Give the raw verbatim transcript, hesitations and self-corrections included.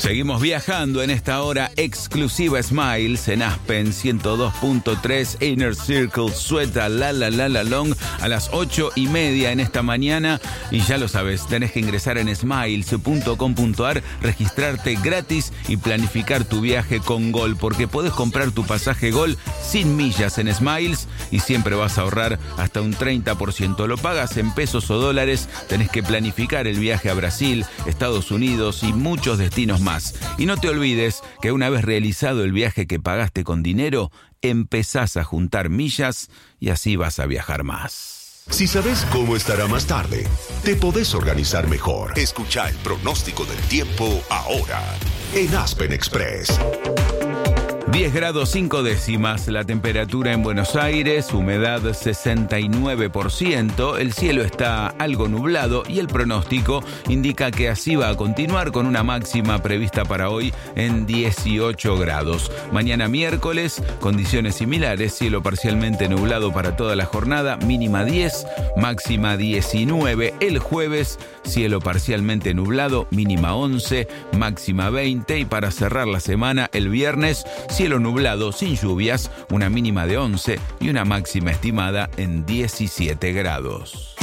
Seguimos viajando en esta hora exclusiva Smiles en Aspen ciento dos punto tres, Inner Circle, Sueta, La La La La Long a las ocho y media en esta mañana. Y ya lo sabes, tenés que ingresar en smiles punto com punto a r, registrarte gratis y planificar tu viaje con Gol, porque podés comprar tu pasaje Gol sin millas en Smiles y siempre vas a ahorrar hasta un treinta por ciento. Lo pagas en pesos o dólares, tenés que planificar el viaje a Brasil, Estados Unidos y muchos destinos más. Y no te olvides que una vez realizado el viaje que pagaste con dinero, empezás a juntar millas y así vas a viajar más. Si sabes cómo estará más tarde, te podés organizar mejor. Escucha el pronóstico del tiempo ahora en Aspen Express. diez grados cinco décimas la temperatura en Buenos Aires, humedad sesenta y nueve por ciento, el cielo está algo nublado y el pronóstico indica que así va a continuar con una máxima prevista para hoy en dieciocho grados. Mañana miércoles, condiciones similares, cielo parcialmente nublado para toda la jornada, mínima diez, máxima diecinueve. El jueves, cielo parcialmente nublado, mínima once, máxima veinte. Y para cerrar la semana, el viernes, cielo nublado sin lluvias, una mínima de once y una máxima estimada en diecisiete grados.